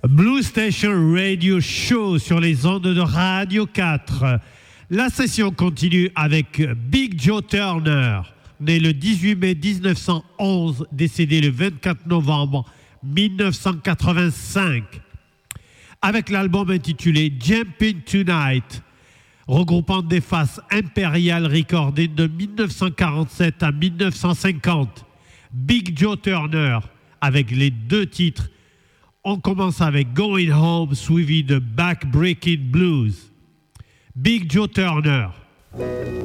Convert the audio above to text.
Blue Station Radio Show sur les ondes de Radio 4. La session continue avec Big Joe Turner, né le 18 mai 1911, décédé le 24 novembre 1985. Avec l'album intitulé Jumpin' Tonight, regroupant des faces Imperial Recording de 1947 à 1950. Big Joe Turner avec les deux titres. On commence avec Going Home suivi de Backbreaking Blues. Big Joe Turner.